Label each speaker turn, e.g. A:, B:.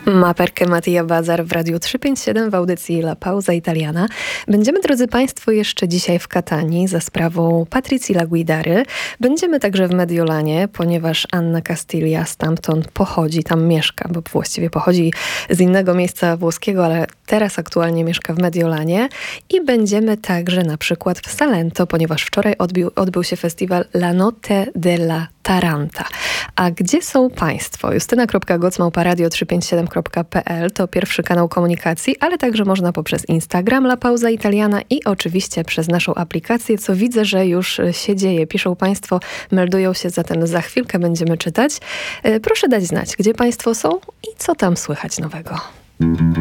A: Ma perché Mattia Bazar w Radiu 357 w audycji La Pausa Italiana. Będziemy, drodzy Państwo, jeszcze dzisiaj w Katanii za sprawą Patrycji La Guidary. Będziemy także w Mediolanie, ponieważ Anna Castiglia stamtąd pochodzi, tam mieszka, bo właściwie pochodzi z innego miejsca włoskiego, ale teraz aktualnie mieszka w Mediolanie. I będziemy także na przykład w Salento, ponieważ wczoraj odbył się festiwal La Notte della Taranta. A gdzie są Państwo? Justyna.goc@radio357.pl to pierwszy kanał komunikacji, ale także można poprzez Instagram La Pausa Italiana i oczywiście przez naszą aplikację, co widzę, że już się dzieje. Piszą Państwo, meldują się, zatem za chwilkę będziemy czytać. Proszę dać znać, gdzie Państwo są i co tam słychać nowego.